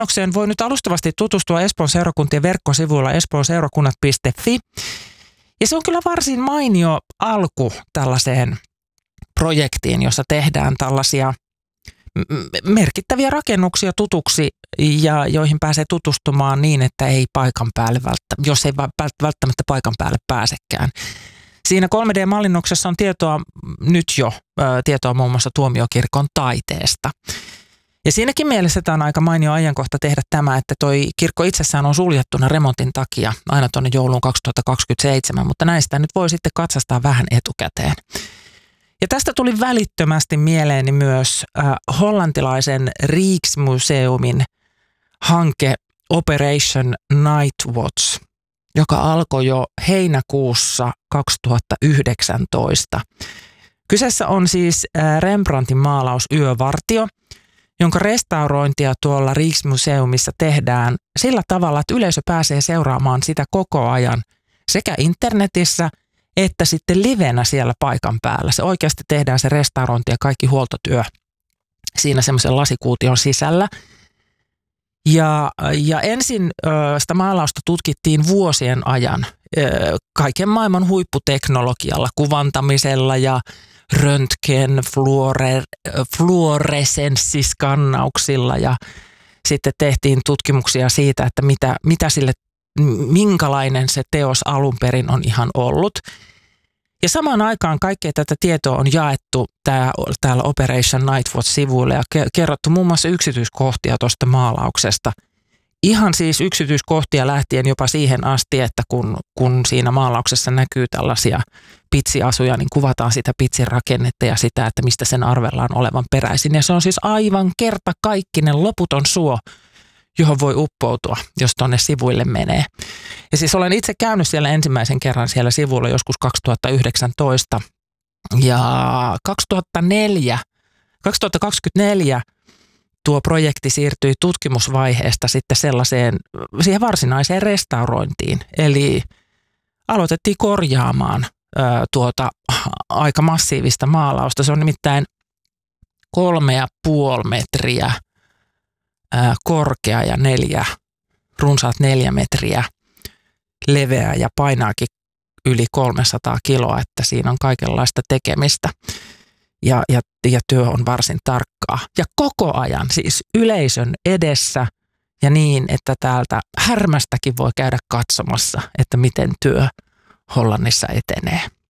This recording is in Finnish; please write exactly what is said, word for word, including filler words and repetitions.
Mainokseen voi nyt alustavasti tutustua Espoon seurakuntien verkkosivuilla espoonseurakunnat piste fi. Ja se on kyllä varsin mainio alku tällaiseen projektiin, jossa tehdään tällaisia merkittäviä rakennuksia tutuksi ja joihin pääsee tutustumaan niin, että ei paikan päälle välttämättä, jos ei välttämättä paikan päälle pääsekään. Siinä kolme D-mallinnoksessa on tietoa nyt jo, tietoa muun muassa Tuomiokirkon taiteesta. Ja siinäkin mielessä tämä on aika mainio ajankohta tehdä tämä, että toi kirkko itsessään on suljettuna remontin takia aina tuonne jouluun kaksituhattakaksikymmentäseitsemän, mutta näistä nyt voi sitten katsastaa vähän etukäteen. Ja tästä tuli välittömästi mieleeni myös äh, hollantilaisen Rijksmuseumin hanke Operation Night Watch, joka alkoi jo heinäkuussa kaksituhattayhdeksäntoista. Kyseessä on siis äh, Rembrandtin maalaus Yövartio, jonka restaurointia tuolla Rijksmuseumissa tehdään sillä tavalla, että yleisö pääsee seuraamaan sitä koko ajan sekä internetissä että sitten livenä siellä paikan päällä. Se oikeasti tehdään se restaurointi ja kaikki huoltotyö siinä semmoisen lasikuution sisällä. Ja, ja ensin ö, sitä maalausta tutkittiin vuosien ajan ö, kaiken maailman huipputeknologialla, kuvantamisella ja röntgen, fluore, fluoresenssiskannauksilla ja sitten tehtiin tutkimuksia siitä, että mitä, mitä sille, minkälainen se teos alun perin on ihan ollut. Ja samaan aikaan kaikkea tätä tietoa on jaettu tää, täällä Operation Night Watch-sivuille ja kerrottu muun muassa yksityiskohtia tuosta maalauksesta. Ihan siis yksityiskohtia lähtien jopa siihen asti, että kun, kun siinä maalauksessa näkyy tällaisia pitsiasuja, niin kuvataan sitä pitsin rakennetta ja sitä, että mistä sen arvellaan olevan peräisin. Ja se on siis aivan kertakaikkinen loputon suo, johon voi uppoutua, jos tuonne sivuille menee. Ja siis olen itse käynyt siellä ensimmäisen kerran siellä sivuilla joskus kaksituhattayhdeksäntoista ja kaksituhattaneljä, kaksituhattakaksikymmentäneljä tuo projekti siirtyi tutkimusvaiheesta sitten sellaiseen, siihen varsinaiseen restaurointiin. Eli aloitettiin korjaamaan ö, tuota aika massiivista maalausta. Se on nimittäin kolme ja puoli metriä ö, korkea ja neljä, runsaat neljä metriä leveä ja painaakin yli kolmesataa kiloa, että siinä on kaikenlaista tekemistä. Ja, ja, ja työ on varsin tarkkaa. Ja koko ajan siis yleisön edessä ja niin, että täältä Härmästäkin voi käydä katsomassa, että miten työ Hollannissa etenee.